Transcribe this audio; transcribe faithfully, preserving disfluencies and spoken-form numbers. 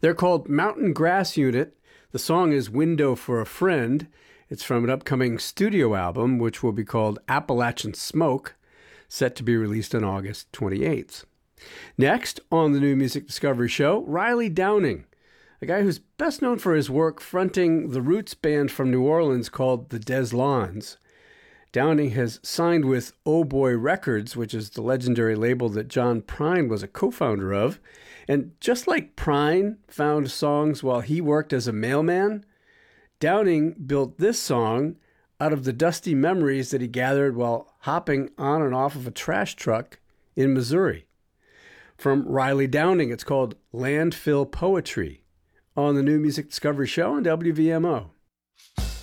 They're called Mountain Grass Unit. The song is Window for a Friend. It's from an upcoming studio album, which will be called Appalachian Smoke, set to be released on August twenty-eighth. Next, on the New Music Discovery Show, Riley Downing, a guy who's best known for his work fronting the roots band from New Orleans called the Des Lawns. Downing has signed with Oh Boy Records, which is the legendary label that John Prine was a co-founder of. And just like Prine found songs while he worked as a mailman, Downing built this song out of the dusty memories that he gathered while hopping on and off of a trash truck in Missouri. From Riley Downing, it's called Landfill Poetry on the New Music Discovery Show on W V M O.